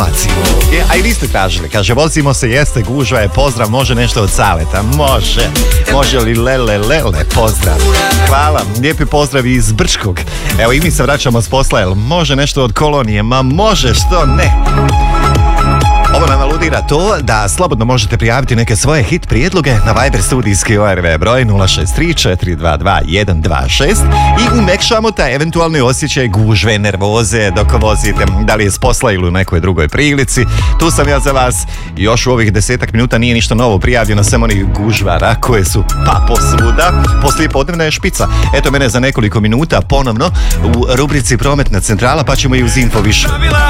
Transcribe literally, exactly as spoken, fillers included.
situaciju. Je, a i vi ste tražili, kaže, vozimo se, jeste, gužva je, pozdrav, može nešto od Saleta? Može. Može li lele, lele, pozdrav. Hvala, lijepi pozdrav iz Brčkog. Evo i mi se vraćamo s posla, jel može nešto od Kolonije? Ma može, što ne? Ovo nam aludira to da slobodno možete prijaviti neke svoje hit prijedloge na Viber studijski O R V broj nula šest tri četiri dva dva jedan dva šest i umekšamo taj eventualni osjećaj gužve, nervoze dok vozite, da li je s posla ili u nekoj drugoj prilici. Tu sam ja za vas. Još u ovih desetak minuta nije ništa novo prijavljeno, samo onih gužvara koje su pa posvuda. Poslije podnevna je špica. Eto mene za nekoliko minuta ponovno u rubrici Prometna centrala, pa ćemo i uz info više.